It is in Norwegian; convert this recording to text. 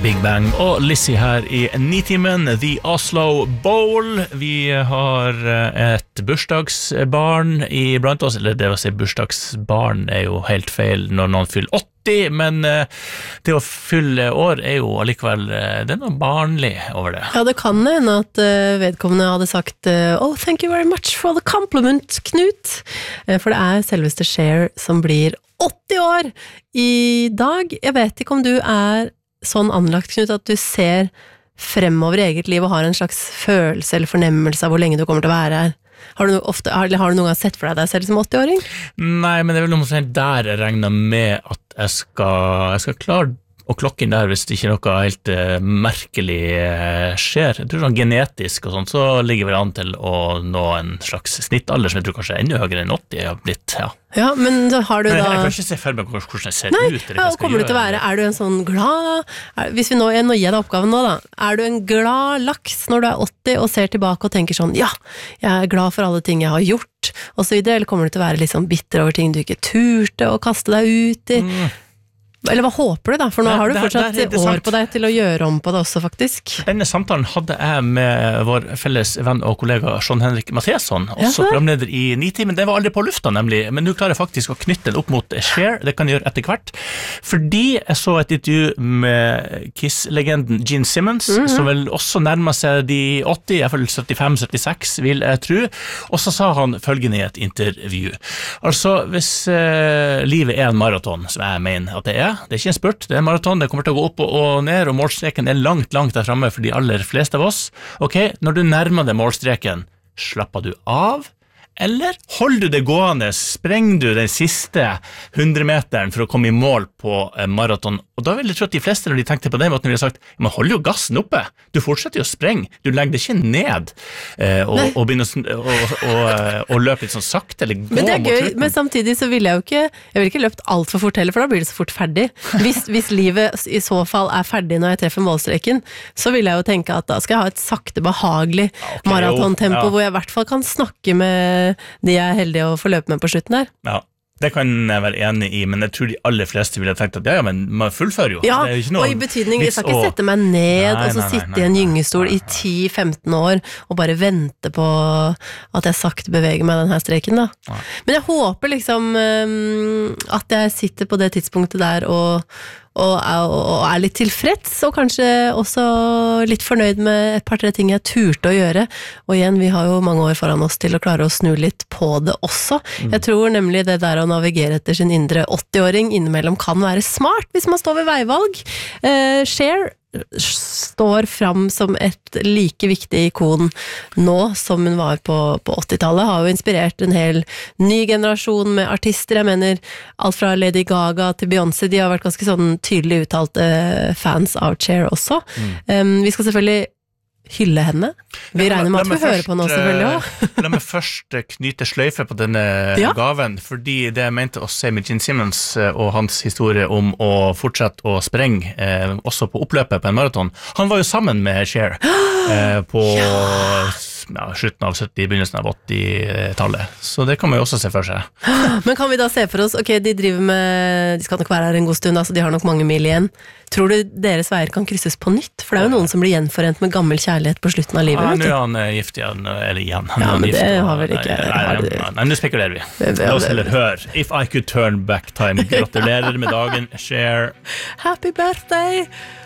Big Bang og Lizzie her i Nitimen, The Oslo Bowl. Vi har et bursdagsbarn blant oss, eller det å si bursdagsbarn jo helt feil når noen fyller 80, men det å fylle år jo allikevel, det noe barnlig over det. Ja, det kan hende at vedkommende hadde sagt «Oh, thank you very much for the compliment, Knut!» For det selveste Cher som blir 80 år i dag. Jeg vet ikke om du sånn anlagt, Knut, at du ser fremover i eget liv og har en slags følelse eller fornemmelse av hvor lenge du kommer til å være her. Har du noen gang sett for deg selv som 80-åring? Nei, men det vel noe sånn der jeg regner med at jeg skal klare å klokke inn der hvis det ikke noe helt merkelig skjer. Jeg tror sånn genetisk og sånt, så ligger vel an til å nå en slags snittalder som jeg tror kanskje enda høyere enn 80 har blitt, ja. Ja, men så har du da... Jeg kan ikke se for meg hvordan jeg ser ut. Nei, kommer du til å være, du en sånn glad... Hvis vi nå gir deg oppgaven nå da, du en glad laks når du 80 og ser tilbake og tenker sånn, ja, jeg glad for alle ting jeg har gjort, og så videre, eller kommer du til å være litt sånn bitter over ting du ikke turte å kaste deg ut i? Eller hva håper du da? For nå har du fortsatt år på deg til å gjøre om på det også, faktisk. Denne samtalen hadde jeg med vår felles venn og kollega Sean-Henrik Matheson, også programleder i Nitimen. Det var aldri på lufta, nemlig, men nå klarer jeg faktisk å knytte den opp mot Cher. Det kan jeg gjøre etter hvert. Fordi jeg så et intervju med Kiss-legenden Gene Simmons, som vel også nærmer seg de 80, i hvert fall 75-76, vil jeg tro. Og så sa han følgende i et intervju. Altså, hvis livet en maraton, som jeg mener at det er ikke en spurt, det en maraton, det kommer til å gå opp og ned, og målstreken langt der fremme for de aller fleste av oss. Ok, når du nærmer deg målstreken, slapper du av? Eller holder du det gående, sprenger du den siste 100 meteren for å komme i mål på maraton? Og da vil jeg tro at de fleste, når de tenkte på den måten, ville sagt, man holder jo gassen oppe, du fortsetter jo å sprenge, du legger det ikke ned og begynner å løpe litt sånn sakte, eller gå mot slutten. Men det gøy, men samtidig så vil jeg vil ikke løpt alt for fort heller, for da blir det så fort ferdig. Hvis livet i så fall ferdig når jeg treffer målstreken, så vil jeg jo tenke at da skal jeg ha et sakte, behagelig maratontempo, hvor jeg i hvert fall kan snakke med de jeg heldige å få løpe med på slutten der. Ja, det kan jeg være enig i, men jeg tror de aller fleste ville tenkt at ja, men man fullfører jo. Ja, det ikke og i betydning, jeg skal ikke sette meg ned og så sitte i en gyngestol i 10-15 år og bare vente på at jeg sakte beveger meg den her streken da. Nei. Men jeg håper liksom at jeg sitter på det tidspunktet der og litt tilfreds, og kanskje også litt fornøyd med et par-tre ting jeg turte å gjøre. Og igjen, vi har jo mange år foran oss til å klare å snu litt på det også. Jeg tror nemlig det der å navigere etter sin indre 80-åring innimellom kan være smart hvis man står ved veivalg. Cher står fram som et like viktig ikon nå som hun var på 80-tallet, har jo inspirert en hel ny generasjon med artister. Jeg mener, alt fra Lady Gaga til Beyoncé, de har vært ganske sånn tydelig uttalte fans av Cher også. Vi skal selvfølgelig hylle henne. Vi regner med at vi hører på nå selvfølgelig også. La meg først knyte sløyfe på denne gaven, fordi det jeg mente å se med Gene Simmons og hans historie om å fortsette å sprenge, også på oppløpet på en maraton. Han var jo sammen med Cher på slutten av 70, begynnelsen av 80-tallet. Så det kan man jo også se for seg. Men kan vi da se for oss, ok, de skal nok være her en god stund, altså de har nok mange mil igjen. Tror du deres veier kan krysses på nytt? For det jo noen som blir gjenforent med gammel kjærlighet på slutten av livet. Ja, nå han gift igjen, eller igjen. Ja, men det har vel ikke... Nei, nå spekulerer vi. La oss heller høre. If I could turn back time. Gratulerer med dagen, Cher. Happy birthday!